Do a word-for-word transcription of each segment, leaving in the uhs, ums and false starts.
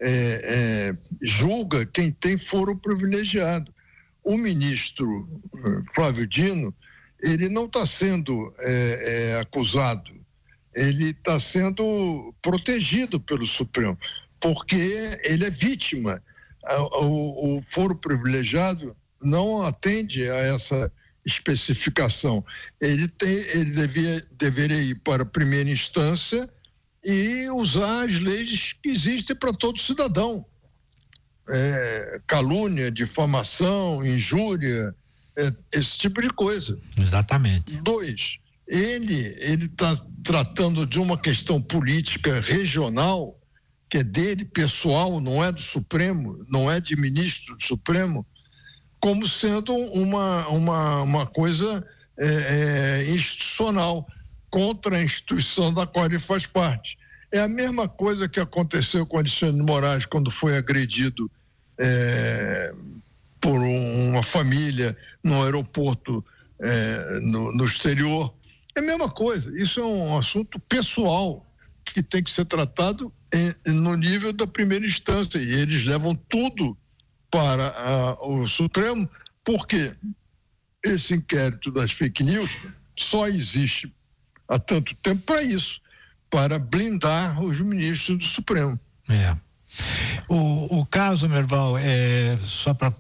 é, é, julga quem tem foro privilegiado. O ministro Flávio Dino, ele não está sendo é, é, acusado, ele está sendo protegido pelo Supremo, porque ele é vítima. O, o foro privilegiado não atende a essa especificação. Ele, tem, ele devia, deveria ir para a primeira instância e usar as leis que existem para todo cidadão. É, calúnia, difamação, injúria, é, esse tipo de coisa. Exatamente. Dois, ele ele está tratando de uma questão política regional, que é dele, pessoal, não é do Supremo, não é de ministro do Supremo, como sendo uma, uma, uma coisa é, é, institucional, contra a instituição da qual ele faz parte. É a mesma coisa que aconteceu com Alexandre de Moraes quando foi agredido é, por uma família no aeroporto é, no, no exterior. É a mesma coisa. Isso é um assunto pessoal que tem que ser tratado em, no nível da primeira instância, e eles levam tudo para a, o Supremo, porque esse inquérito das fake news só existe há tanto tempo para isso, para blindar os ministros do Supremo. É. O, o caso, Merval, é só para,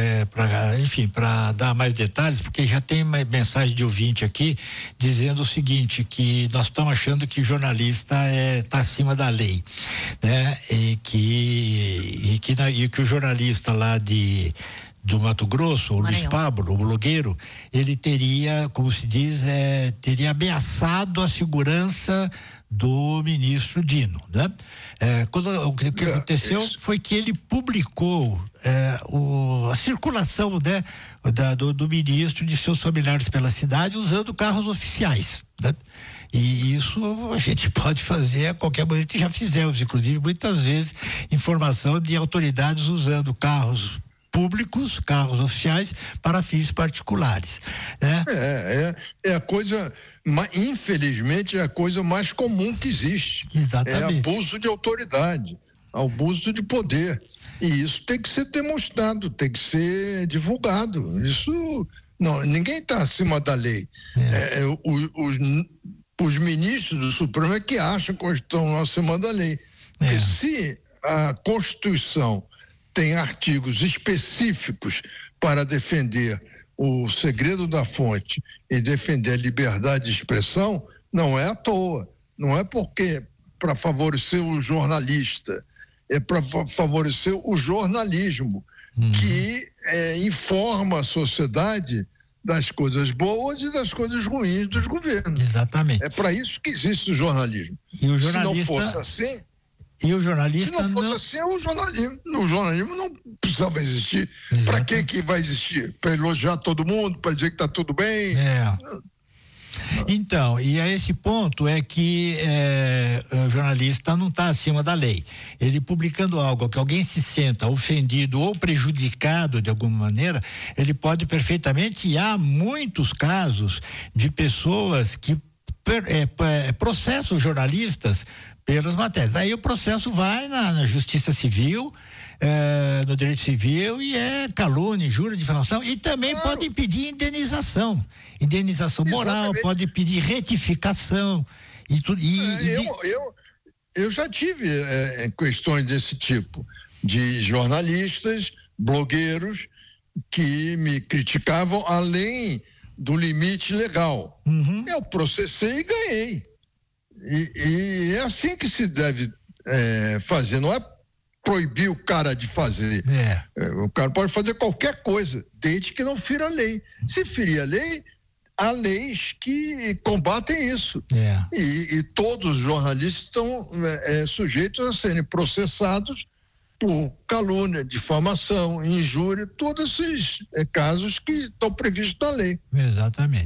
é, enfim, para dar mais detalhes, porque já tem uma mensagem de ouvinte aqui dizendo o seguinte, que nós estamos achando que jornalista é tá acima da lei, né? E que e que, na, e que o jornalista lá de do Mato Grosso, o Luiz Pablo, o blogueiro, ele teria, como se diz, é, teria ameaçado a segurança do ministro Dino, né? É, quando, o que, que aconteceu foi que ele publicou é, o, a circulação, né, da, do, do ministro e de seus familiares pela cidade usando carros oficiais, né? E isso a gente pode fazer a qualquer momento, já fizemos, inclusive, muitas vezes, informação de autoridades usando carros públicos, carros oficiais, para fins particulares, né? É, é, é a coisa, infelizmente, é a coisa mais comum que existe. Exatamente. É abuso de autoridade, abuso de poder. E isso tem que ser demonstrado, tem que ser divulgado. Isso, não, ninguém está acima da lei. É. É, os, os ministros do Supremo é que acham que estão acima da lei. Porque é. se a Constituição tem artigos específicos para defender o segredo da fonte e defender a liberdade de expressão, não é à toa. Não é porque para favorecer o jornalista, é para favorecer o jornalismo, uhum. que é, informa a sociedade das coisas boas e das coisas ruins dos governos. Exatamente. É para isso que existe o jornalismo. E o jornalista... Se não fosse assim... E o jornalista Se não fosse não... assim, o jornalismo, o jornalismo não precisava existir. Para que que vai existir? Para elogiar todo mundo, para dizer que está tudo bem? É. Então, e a esse ponto é que é, o jornalista não está acima da lei. Ele publicando algo que alguém se senta ofendido ou prejudicado de alguma maneira, ele pode perfeitamente, e há muitos casos de pessoas que é, é, processam jornalistas pelas matérias. Aí o processo vai na, na Justiça Civil, é, no Direito Civil, e é calúnia, injúria, difamação, e também claro. Pode pedir indenização, indenização moral, exatamente. Pode pedir retificação e tudo. E, é, e eu, de... eu, eu já tive é, questões desse tipo, de jornalistas, blogueiros, que me criticavam além do limite legal. Uhum. Eu processei e ganhei. E, e é assim que se deve é, fazer, não é proibir o cara de fazer. É. É, o cara pode fazer qualquer coisa, desde que não fira a lei. Se ferir a lei, há leis que combatem isso. É. E, e todos os jornalistas estão é, sujeitos a serem processados por calúnia, difamação, injúria, todos esses é, casos que estão previstos na lei. Exatamente.